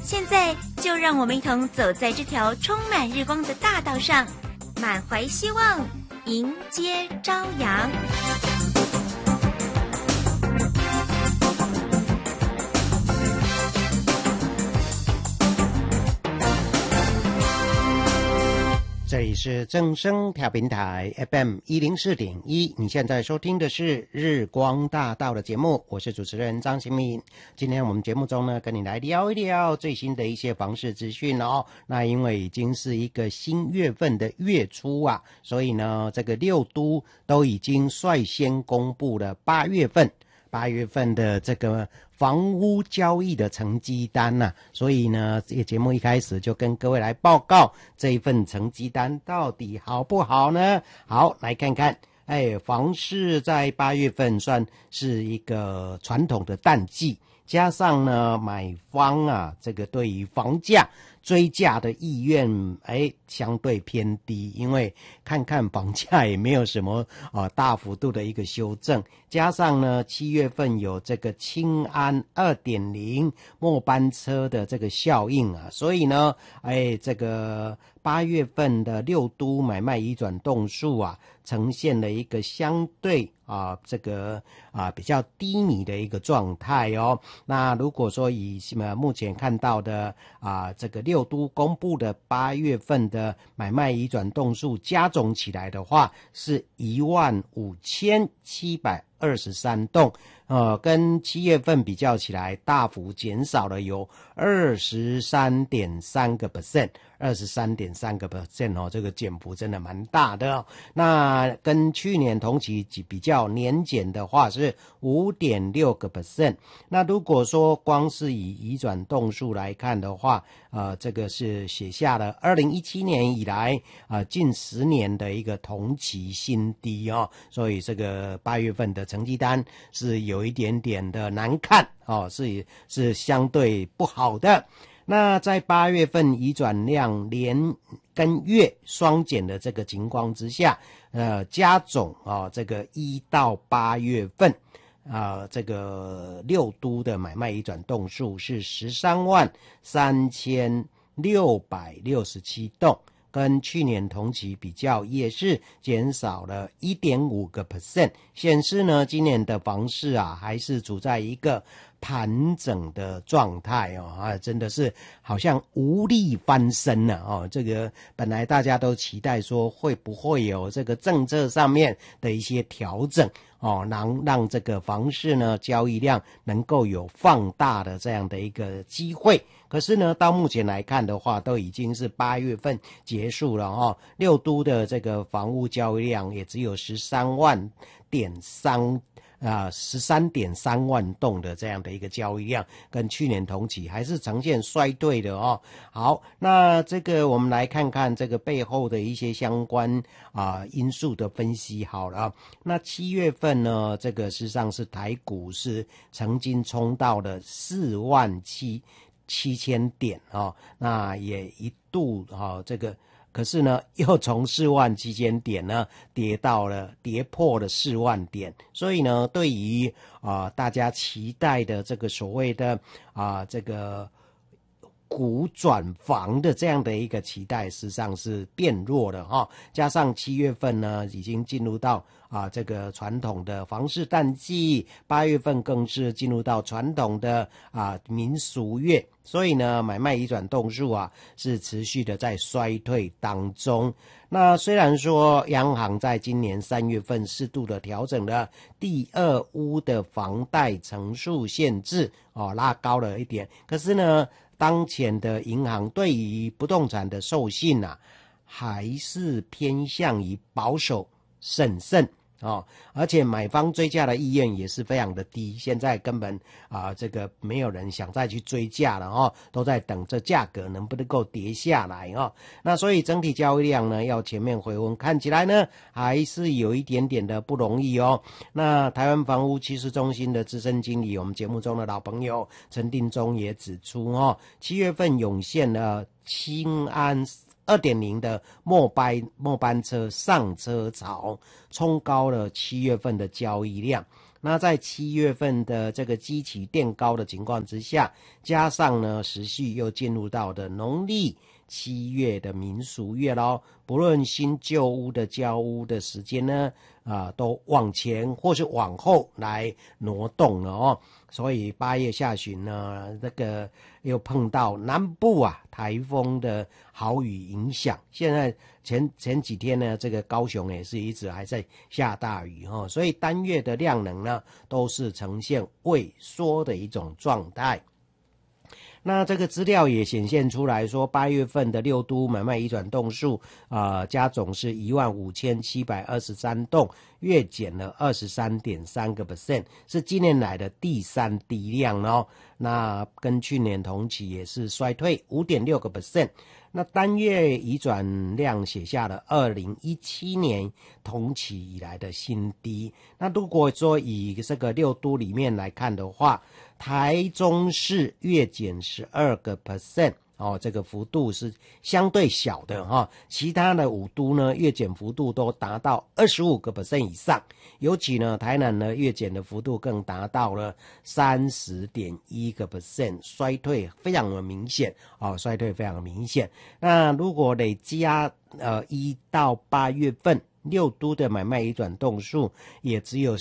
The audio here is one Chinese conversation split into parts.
现在就让我们一同走在这条充满日光的大道上，满怀希望，迎接朝阳。 这里是正声调频台 FM 104.1，你现在收听的是日光大道的节目，我是主持人张新民。今天我们节目中呢，跟你来聊一聊最新的一些房市资讯哦。那因为已经是一个新月份的月初啊，所以呢，这个六都都已经率先公布了8月份的这个房屋交易的成绩单啊，所以呢，这个节目一开始就跟各位来报告这一份成绩单到底好不好呢？好，来看看，房市在8月份算是一个传统的淡季，加上呢，买方啊，这个对于房价追价的意愿相对偏低，因为看看房价也没有什么大幅度的一个修正，加上呢7月份有这个青安 2.0 末班车的这个效应啊，所以呢这个8月份的六都买卖移转栋数啊，呈现了一个相对这个比较低迷的一个状态哦。那如果说以目前看到的这个六都公布的8月份的买卖移转栋数加总起来的话，是15723栋，跟7月份比较起来，大幅减少了有 23.3%，23.3% 哦，这个减幅真的蛮大的哦。那跟去年同期比较，年减的话是 5.6%。那如果说光是以移转栋数来看的话，这个是写下了2017年以来近10年的一个同期新低哦，所以这个8月份的成绩单是有一点点的难看哦，是相对不好的。那在8月份移转量连跟月双减的这个情况之下，加总这个1到8月份这个六都的买卖移转栋数是133667栋，跟去年同期比较也是减少了 1.5%， 显示呢今年的房市还是处在一个盘整的状态哦，真的是好像无力翻身了哦。这个本来大家都期待说会不会有这个政策上面的一些调整哦，让这个房市呢交易量能够有放大的这样的一个机会。可是呢，到目前来看的话，都已经是8月份结束了哦，六都的这个房屋交易量也只有13.3万栋的这样的一个交易量，跟去年同期还是呈现衰退的哦。好，那这个我们来看看这个背后的一些相关因素的分析好了。那7月份呢，这个事实上是台股是曾经冲到了47000点哦，那也一度这个可是呢，又从47000点呢跌破了4万点，所以呢，对于大家期待的这个所谓的这个股转房的这样的一个期待，实际上是变弱了哈。加上7月份呢，已经进入到这个传统的房市淡季，8月份更是进入到传统的民俗月，所以呢，买卖移转栋数是持续的在衰退当中。那虽然说央行在今年3月份适度的调整了第二屋的房贷成数限制拉高了一点，可是呢，当前的银行对于不动产的授信还是偏向于保守审慎而且买方追价的意愿也是非常的低，现在根本这个没有人想再去追价了都在等这价格能不能够跌下来那所以整体交易量呢要全面回温，看起来呢还是有一点点的不容易那台湾房屋趋势中心的资深经理，我们节目中的老朋友陈定中也指出7月份涌现了青安2.0 的末班车上车潮，冲高了7月份的交易量。 那在7月份的这个基期垫高的情况之下，加上呢时序又进入到的农历7月的民俗月咯，不论新旧屋的交屋的时间呢都往前或是往后来挪动了哦。所以8月下旬呢，这个又碰到南部台风的豪雨影响。现在前几天呢，这个高雄也是一直还在下大雨哦，所以单月的量能呢都是呈现萎缩的一种状态。那这个资料也显现出来说，8月份的六都买卖移转栋数加总是15723栋，月减了 23.3%， 是今年来的第3低量哦。那跟去年同期也是衰退 5.6%。那单月移转量写下了2017年同期以来的新低。那如果说以这个六都里面来看的话，台中市月减 12%，这个幅度是相对小的其他的5都呢月减幅度都达到 25% 以上，尤其呢台南呢月减的幅度更达到了 30.1%， 衰退非常的明显衰退非常的明显。那如果累加1到8月份六都的买卖移转栋数也只有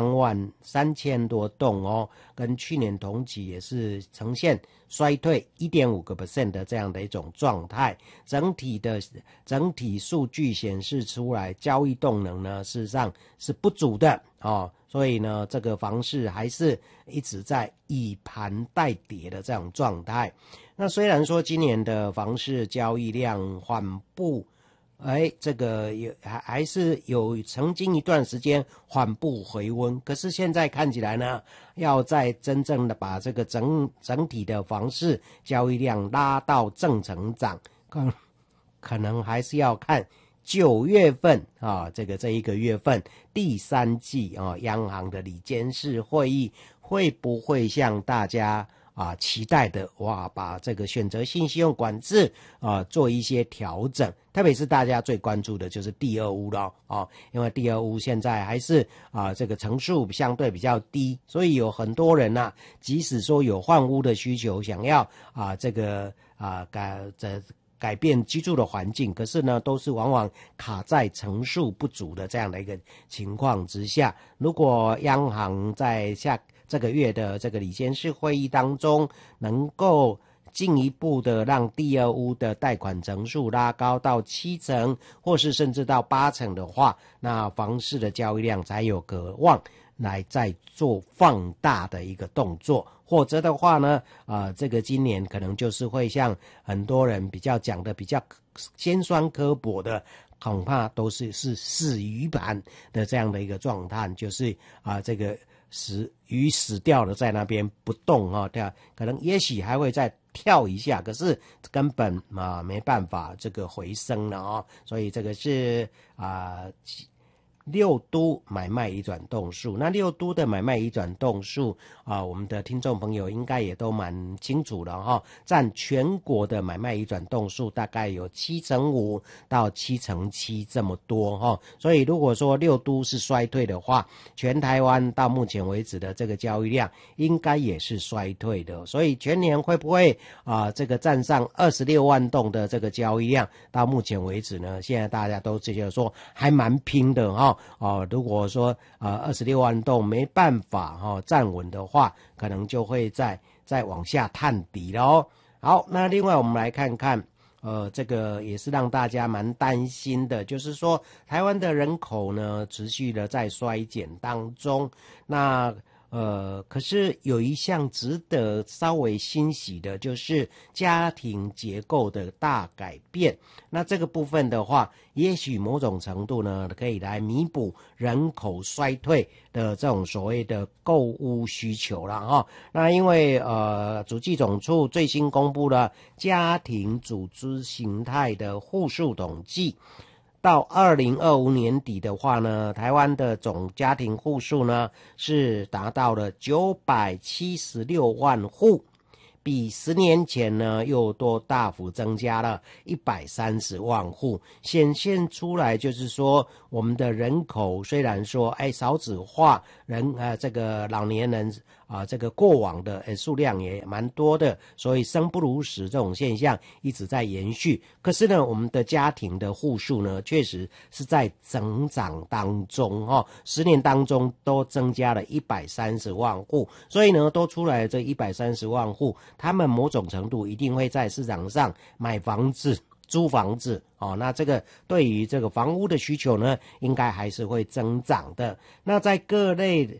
133000多栋跟去年同期也是呈现衰退 1.5% 的这样的一种状态。整体数据显示出来，交易动能呢事实上是不足的所以呢这个房市还是一直在以盘待跌的这种状态。那虽然说今年的房市交易量缓步这个还是有曾经一段时间缓步回温，可是现在看起来呢，要再真正的把这个整体的房市交易量拉到正成长，可能还是要看9月份这一个月份第3季央行的理监事会议会不会像大家期待的把这个选择性信用管制做一些调整，特别是大家最关注的就是第二屋了因为第二屋现在还是这个成数相对比较低，所以有很多人即使说有换屋的需求，想要这个改变居住的环境，可是呢都是往往卡在成数不足的这样的一个情况之下。如果央行在这个月的这个理监事会议当中能够进一步的让第二屋的贷款成数拉高到7成，或是甚至到8成的话，那房市的交易量才有可望来再做放大的一个动作。或者的话呢这个今年可能就是会像很多人比较讲的比较尖酸刻薄的，恐怕都是死鱼盘的这样的一个状态，就是这个鱼死掉了在那边不动可能也许还会再跳一下，可是根本没办法这个回升了所以这个是六都买卖移转栋数。那六都的买卖移转栋数我们的听众朋友应该也都蛮清楚了占全国的买卖移转栋数大概有5%到7%这么多所以如果说六都是衰退的话，全台湾到目前为止的这个交易量应该也是衰退的。所以全年会不会这个占上26万栋的这个交易量，到目前为止呢，现在大家都觉得说还蛮拼的如果说26万栋没办法站稳的话，可能就会再往下探底了好，那另外我们来看看这个也是让大家蛮担心的，就是说台湾的人口呢持续的在衰减当中。那可是有一项值得稍微欣喜的，就是家庭结构的大改变。那这个部分的话，也许某种程度呢，可以来弥补人口衰退的这种所谓的购屋需求了那因为主计总处最新公布了家庭组织形态的户数统计。到2025年底的话呢，台湾的总家庭户数呢是达到了976万户， 比10年前呢又多大幅增加了130万户，显现出来就是说我们的人口虽然说少子化，这个老年人这个过往的数量也蛮多的，所以生不如死这种现象一直在延续。可是呢，我们的家庭的户数呢，确实是在增长当中10年当中都增加了130万户，所以呢，多出来这130万户，他们某种程度一定会在市场上买房子、租房子那这个对于这个房屋的需求呢，应该还是会增长的。那在各类